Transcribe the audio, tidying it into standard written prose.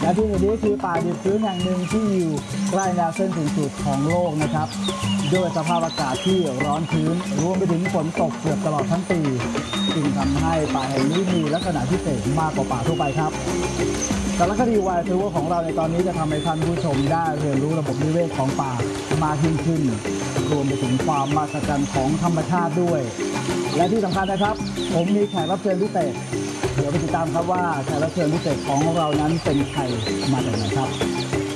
และที่นี้คือป่าดิบชื้นแห่งหนึ่งที่อยู่ใกล้แนวเส้นศูนย์สูตรของโลกนะครับด้วยสภาพอากาศที่ร้อนชื้นรวมไปถึงฝนตกเกือบตลอดทั้งปีจึงทำให้ป่าแห่งนี้มีลักษณะพิเศษมากกว่าป่าทั่วไปครับสารคดีวายทัวร์ของเราในตอนนี้จะทำให้ท่านผู้ชมได้เรียนรู้ระบบนิเวศของป่ามากยิ่งขึ้นรวมไปถึงความมหัศจรรย์ของธรรมชาติด้วยและที่สำคัญนะครับผมมีแขกรับเชิญพิเศษเดี๋ยวไปติดตามครับว่าแขกรับเชิญพิเศษของเรานั้นเป็นใครมาจากไหนครับ